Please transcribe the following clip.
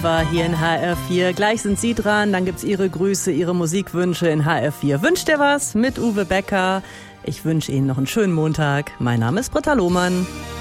Eva hier in HR4. Gleich sind Sie dran, dann gibt's Ihre Grüße, Ihre Musikwünsche in HR4. Wünscht ihr was mit Uwe Becker? Ich wünsche Ihnen noch einen schönen Montag. Mein Name ist Britta Lohmann.